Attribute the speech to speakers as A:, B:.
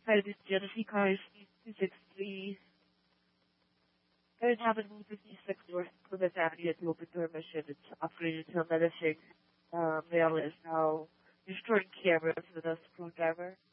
A: Hi, this is Genevieve Cars 263. Current Haven 56 North Plymouth Avenue at the open door mission. It's upgraded to a menacing rail is now restoring cameras with a screwdriver.